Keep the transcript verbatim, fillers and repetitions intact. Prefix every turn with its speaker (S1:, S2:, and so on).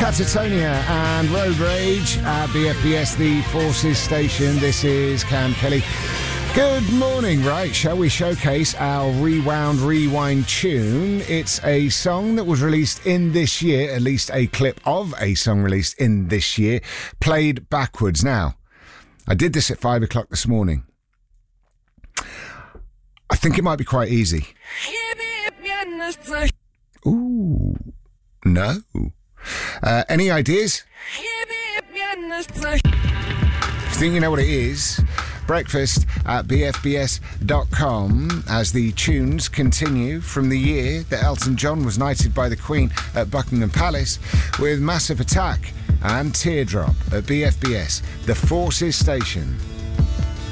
S1: Catatonia and Road Rage at B F B S, the Forces station. This is Cam Kelly. Good morning. Right, shall we showcase our Rewound Rewind tune? It's a song that was released in this year, at least a clip of a song released in this year, played backwards. Now, I did this at five o'clock this morning. I think it might be quite easy. Ooh, no. Uh, any ideas? If you think you know what it is, breakfast at b f b s dot com as the tunes continue from the year that Elton John was knighted by the Queen at Buckingham Palace with Massive Attack and Teardrop at B F B S, the Forces station.